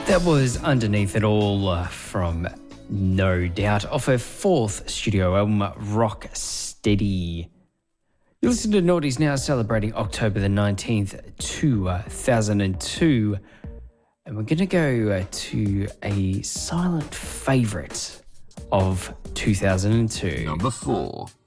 That was Underneath It All from No Doubt off her fourth studio album, Rock Steady. You listen to Naughties Now, celebrating October the 19th, 2002. And we're going to go to a silent favourite of 2002. Number 4.